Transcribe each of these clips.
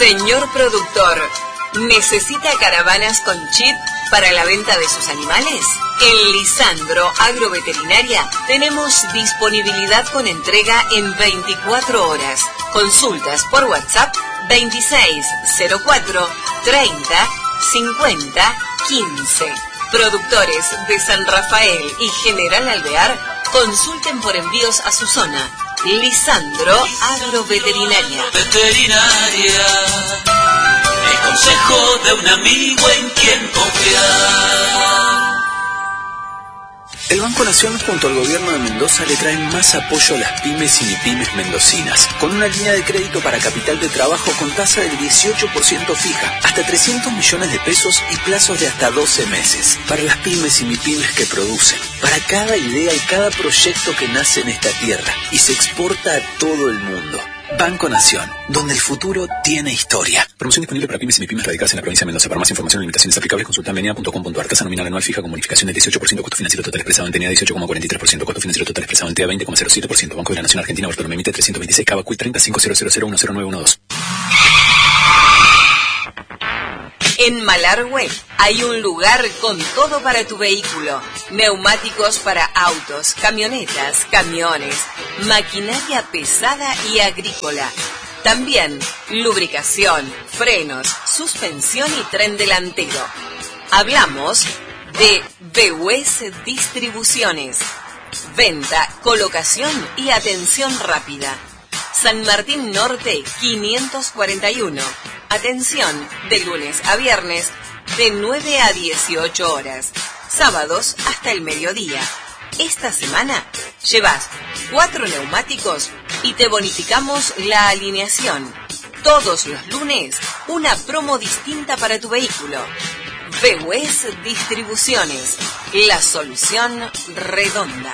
Señor productor, ¿necesita caravanas con chip para la venta de sus animales? En Lisandro Agroveterinaria tenemos disponibilidad con entrega en 24 horas. Consultas por WhatsApp 2604 30 50 15. Productores de San Rafael y General Alvear, consulten por envíos a su zona. Lisandro Agroveterinaria. Veterinaria, el consejo de un amigo en quien confiar. El Banco Nación junto al gobierno de Mendoza le traen más apoyo a las pymes y mipymes mendocinas, con una línea de crédito para capital de trabajo con tasa del 18% fija, hasta 300 millones de pesos y plazos de hasta 12 meses. Para las pymes y mipymes que producen, para cada idea y cada proyecto que nace en esta tierra y se exporta a todo el mundo. Banco Nación, donde el futuro tiene historia. Promoción disponible para pymes y mipymes radicadas en la provincia de Mendoza. Para más información o limitaciones aplicables, consulta en venia.com.ar. Tasa nominal anual fija con bonificación del 18%. Costo financiero total expresado en TNA 18,43%. Costo financiero total expresado en TEA 20,07%. Banco de la Nación Argentina, Bartolomé Mitre 326, Cava Cuy 305000100912. En Malargüe hay un lugar con todo para tu vehículo. Neumáticos para autos, camionetas, camiones, maquinaria pesada y agrícola. También lubricación, frenos, suspensión y tren delantero. Hablamos de BUS Distribuciones. Venta, colocación y atención rápida. San Martín Norte 541. Atención de lunes a viernes de 9 a 18 horas. Sábados hasta el mediodía. Esta semana llevas 4 neumáticos y te bonificamos la alineación. Todos los lunes una promo distinta para tu vehículo. BUS Distribuciones, la solución redonda.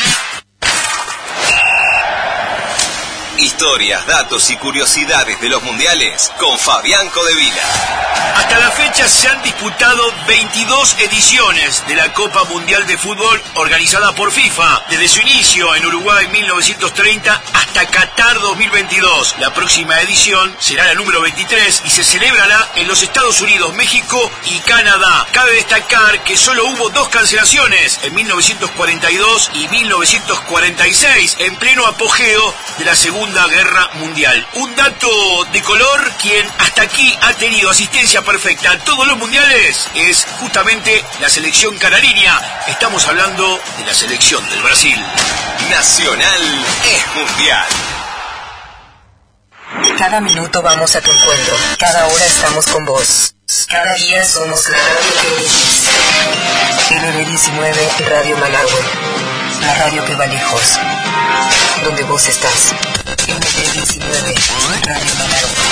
Historias, datos y curiosidades de los mundiales con Fabián Codevila. Hasta la fecha se han disputado 22 ediciones de la Copa Mundial de Fútbol organizada por FIFA, desde su inicio en Uruguay en 1930 hasta Qatar 2022. La próxima edición será la número 23 y se celebrará en los Estados Unidos, México y Canadá. Cabe destacar que solo hubo 2 cancelaciones, en 1942 y 1946, en pleno apogeo de la Segunda Guerra Mundial. Un dato de color: quien hasta aquí ha tenido asistencia perfecta a todos los mundiales es justamente la selección canariña. Estamos hablando de la selección del Brasil. Nacional es mundial. Cada minuto vamos a tu encuentro. Cada hora estamos con vos. Cada día somos la radio que elegís. NB19 Radio Malargüe. La radio que va lejos. Donde vos estás. NB19 Radio Malargüe.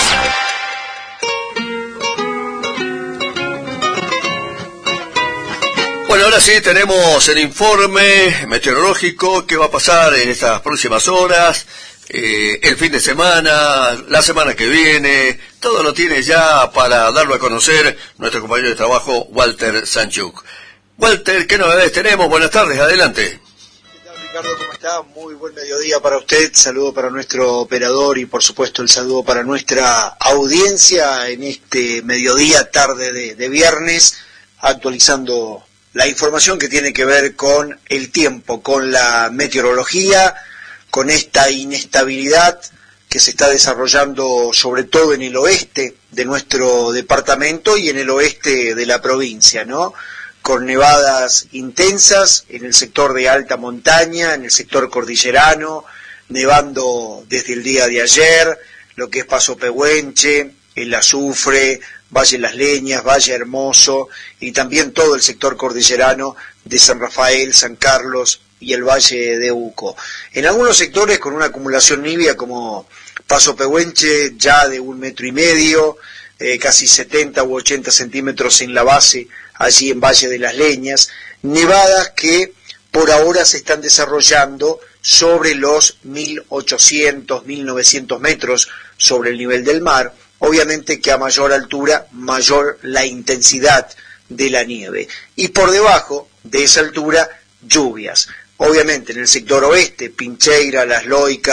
Bueno, ahora sí tenemos el informe meteorológico. ¿Qué va a pasar en estas próximas horas? El fin de semana, la semana que viene, todo lo tiene ya para darlo a conocer nuestro compañero de trabajo, Walter Sanchuk. Walter, ¿qué novedades tenemos? Buenas tardes, adelante. ¿Qué tal, Ricardo? ¿Cómo está? Muy buen mediodía para usted, saludo para nuestro operador y por supuesto el saludo para nuestra audiencia en este mediodía, tarde de viernes, actualizando la información que tiene que ver con el tiempo, con la meteorología, con esta inestabilidad que se está desarrollando sobre todo en el oeste de nuestro departamento y en el oeste de la provincia, ¿no? Con nevadas intensas en el sector de alta montaña, en el sector cordillerano, nevando desde el día de ayer, lo que es Paso Pehuenche, el Azufre, Valle Las Leñas, Valle Hermoso y también todo el sector cordillerano de San Rafael, San Carlos y el Valle de Uco. En algunos sectores con una acumulación nibia como Paso Pehuenche ya de 1,5 metros, casi 70 u 80 centímetros en la base, allí en Valle de las Leñas, nevadas que por ahora se están desarrollando sobre los 1.800, 1.900 metros sobre el nivel del mar. Obviamente que a mayor altura, mayor la intensidad de la nieve. Y por debajo de esa altura, lluvias. Obviamente en el sector oeste, Pincheira, Las Loicas,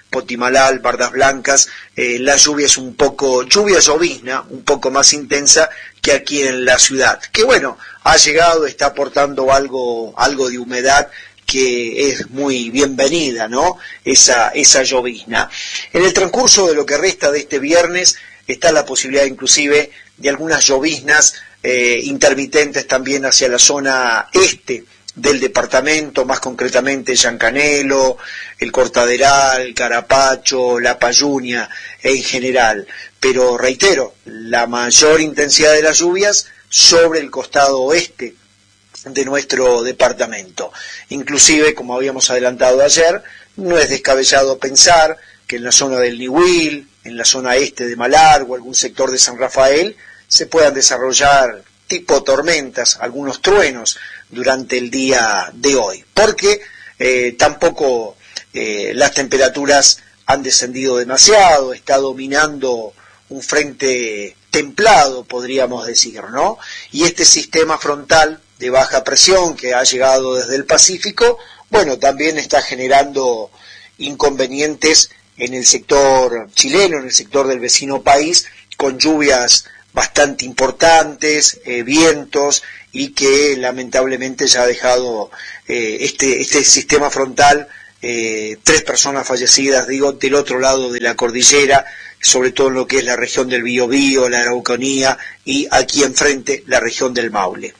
Potimalal, Bardas Blancas, la lluvia es llovizna, un poco más intensa que aquí en la ciudad. Que bueno, ha llegado, está aportando algo de humedad que es muy bienvenida, ¿no? Esa llovizna. En el transcurso de lo que resta de este viernes está la posibilidad inclusive de algunas lloviznas intermitentes también hacia la zona este del departamento, más concretamente Llancanelo, el Cortaderal, Carapacho, La Payunia en general. Pero reitero, la mayor intensidad de las lluvias sobre el costado oeste de nuestro departamento. Inclusive, como habíamos adelantado ayer, no es descabellado pensar que en la zona del Niwil, en la zona este de Malar o algún sector de San Rafael, se puedan desarrollar tipo tormentas, algunos truenos durante el día de hoy, porque tampoco las temperaturas han descendido demasiado, está dominando un frente templado, podríamos decir, ¿no? Y este sistema frontal de baja presión que ha llegado desde el Pacífico, bueno, también está generando inconvenientes en el sector chileno, en el sector del vecino país, con lluvias bastante importantes, vientos, y que lamentablemente ya ha dejado este sistema frontal 3 personas fallecidas, digo, del otro lado de la cordillera, sobre todo en lo que es la región del Biobío, la Araucanía y aquí enfrente la región del Maule.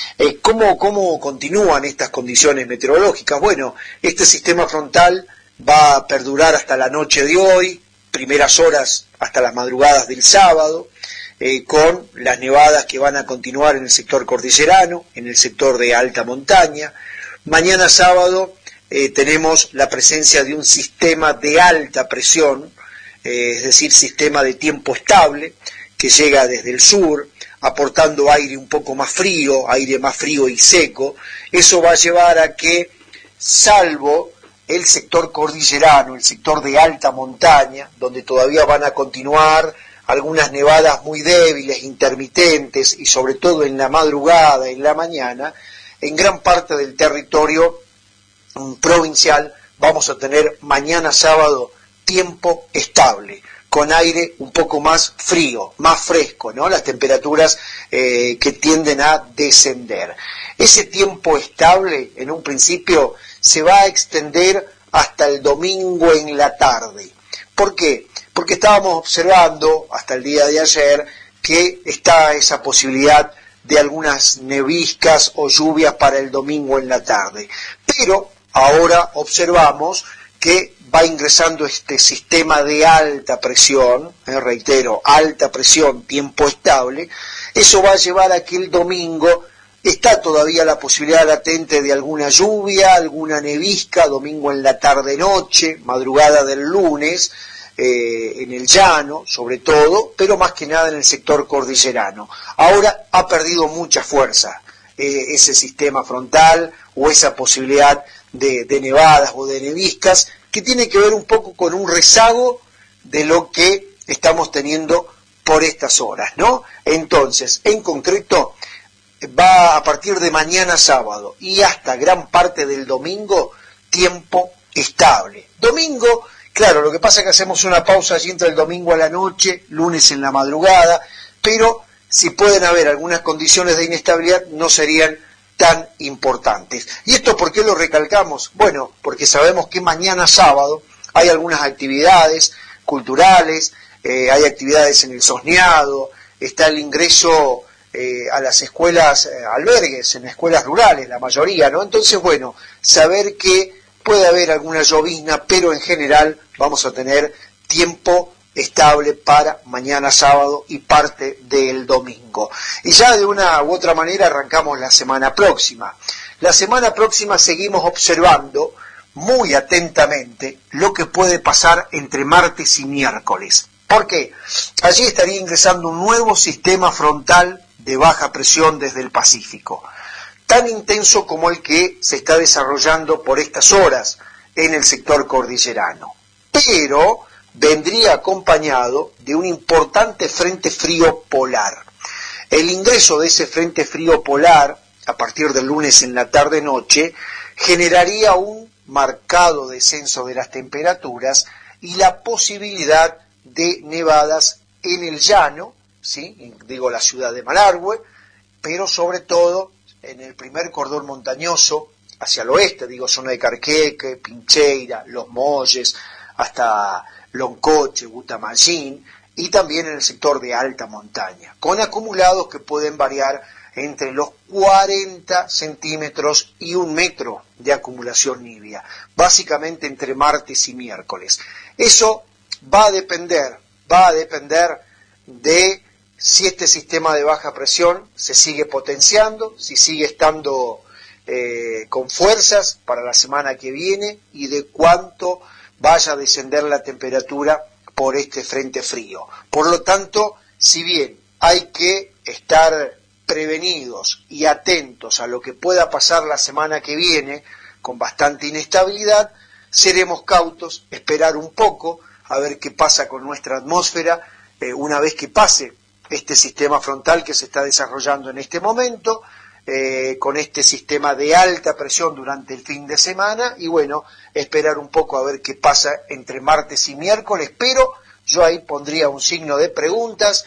¿Cómo continúan estas condiciones meteorológicas? Bueno, este sistema frontal va a perdurar hasta la noche de hoy, primeras horas hasta las madrugadas del sábado, con las nevadas que van a continuar en el sector cordillerano, en el sector de alta montaña. Mañana sábado tenemos la presencia de un sistema de alta presión, es decir, sistema de tiempo estable, que llega desde el sur, aportando aire un poco más frío, aire más frío y seco. Eso va a llevar a que, salvo el sector cordillerano, el sector de alta montaña, donde todavía van a continuar algunas nevadas muy débiles, intermitentes, y sobre todo en la madrugada, en la mañana, en gran parte del territorio provincial vamos a tener mañana sábado tiempo estable, con aire un poco más frío, más fresco, ¿no? Las temperaturas que tienden a descender. Ese tiempo estable, en un principio, se va a extender hasta el domingo en la tarde. ¿Por qué? Porque estábamos observando hasta el día de ayer que está esa posibilidad de algunas neviscas o lluvias para el domingo en la tarde. Pero ahora observamos que va ingresando este sistema de alta presión, reitero, alta presión, tiempo estable. Eso va a llevar a que el domingo está todavía la posibilidad latente de alguna lluvia, alguna nevisca, domingo en la tarde-noche, madrugada del lunes, en el llano, sobre todo, pero más que nada en el sector cordillerano. Ahora ha perdido mucha fuerza ese sistema frontal o esa posibilidad de nevadas o de neviscas, que tiene que ver un poco con un rezago de lo que estamos teniendo por estas horas, ¿no? Entonces, en concreto, va a partir de mañana sábado y hasta gran parte del domingo, tiempo estable. Domingo, claro, lo que pasa es que hacemos una pausa allí entre el domingo a la noche, lunes en la madrugada, pero si pueden haber algunas condiciones de inestabilidad, no serían tan importantes. ¿Y esto por qué lo recalcamos? Bueno, porque sabemos que mañana sábado hay algunas actividades culturales, hay actividades en el Sosneado, está el ingreso a las escuelas, albergues, en escuelas rurales, la mayoría, ¿no? Entonces, bueno, saber que puede haber alguna llovizna, pero en general vamos a tener tiempo estable para mañana sábado y parte del domingo. Y ya de una u otra manera arrancamos la semana próxima. La semana próxima seguimos observando muy atentamente lo que puede pasar entre martes y miércoles. ¿Por qué? Allí estaría ingresando un nuevo sistema frontal de baja presión desde el Pacífico, tan intenso como el que se está desarrollando por estas horas en el sector cordillerano. Pero vendría acompañado de un importante frente frío polar. El ingreso de ese frente frío polar, a partir del lunes en la tarde-noche, generaría un marcado descenso de las temperaturas y la posibilidad de nevadas en el llano, ¿sí? Digo la ciudad de Malargüe, pero sobre todo en el primer cordón montañoso hacia el oeste, digo zona de Carqueque, Pincheira, Los Molles, hasta Loncoche, Gutamallín, y también en el sector de alta montaña, con acumulados que pueden variar entre los 40 centímetros y 1 metro de acumulación nibia, básicamente entre martes y miércoles. Eso va a depender de si este sistema de baja presión se sigue potenciando, si sigue estando con fuerzas para la semana que viene y de cuánto vaya a descender la temperatura por este frente frío. Por lo tanto, si bien hay que estar prevenidos y atentos a lo que pueda pasar la semana que viene, con bastante inestabilidad, seremos cautos, esperar un poco, a ver qué pasa con nuestra atmósfera una vez que pase este sistema frontal que se está desarrollando en este momento, con este sistema de alta presión durante el fin de semana, y bueno, esperar un poco a ver qué pasa entre martes y miércoles, pero yo ahí pondría un signo de preguntas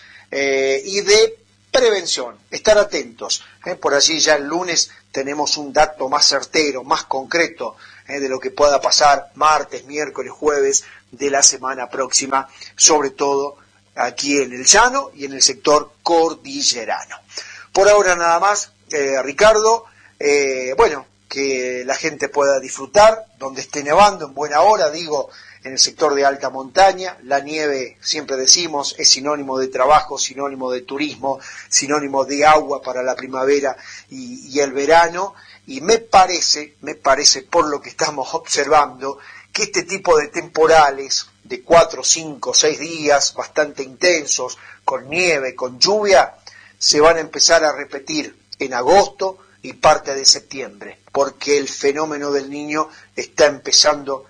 y de prevención, estar atentos. Por allí ya el lunes tenemos un dato más certero, más concreto de lo que pueda pasar martes, miércoles, jueves de la semana próxima, sobre todo aquí en el llano y en el sector cordillerano. Por ahora nada más, Ricardo, bueno, que la gente pueda disfrutar donde esté nevando, en buena hora, digo, en el sector de alta montaña. La nieve, siempre decimos, es sinónimo de trabajo, sinónimo de turismo, sinónimo de agua para la primavera y el verano, y me parece, por lo que estamos observando, que este tipo de temporales de 4, 5, 6 días bastante intensos, con nieve, con lluvia, se van a empezar a repetir en agosto y parte de septiembre, porque el fenómeno del Niño está empezando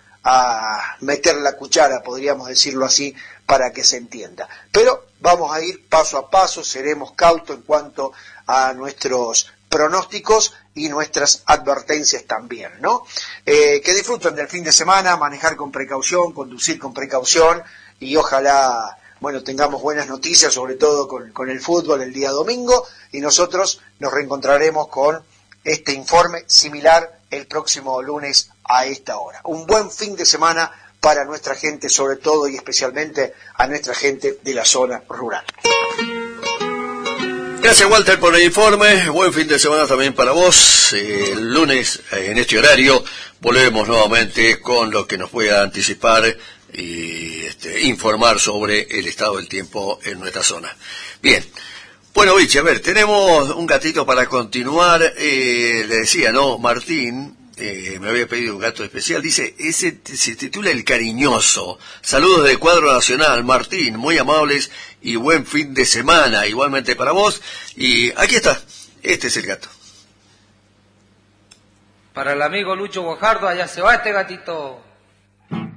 a meter la cuchara, podríamos decirlo así, para que se entienda. Pero vamos a ir paso a paso, seremos cautos en cuanto a nuestros pronósticos y nuestras advertencias también, ¿no? Que disfruten del fin de semana, manejar con precaución, conducir con precaución, y ojalá, bueno, tengamos buenas noticias, sobre todo con el fútbol el día domingo, y nosotros nos reencontraremos con este informe similar el próximo lunes a esta hora. Un buen fin de semana para nuestra gente, sobre todo y especialmente a nuestra gente de la zona rural. Gracias, Walter, por el informe. Buen fin de semana también para vos. El lunes, en este horario, volvemos nuevamente con lo que nos pueda anticipar y informar sobre el estado del tiempo en nuestra zona. Bien. Bueno, Vichy, a ver, tenemos un gatito para continuar. Le decía, ¿no? Martín me había pedido un gato especial. Dice, ese se titula El Cariñoso. Saludos del cuadro nacional, Martín, muy amables y buen fin de semana. Igualmente para vos. Y aquí está, este es el gato. Para el amigo Lucho Bojardo, allá se va este gatito.